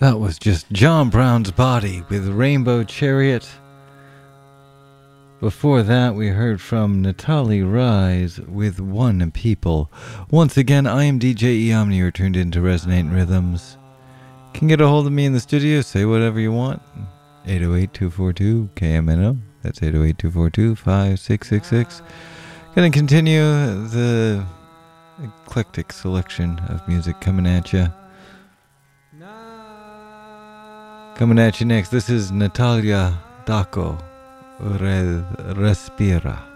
That was just John Brown's Body with Rainbow Chariot. Before that, we heard from Natali Rise with One People. Once again, I am DJ Eomni. You're tuned into Resonating Rhythms. Can get a hold of me in the studio. Say whatever you want. 808-242-KMNO. That's 808-242-5666. Gonna continue the eclectic selection of music coming at you. Coming at you next, this is Natalia Daco, Respira.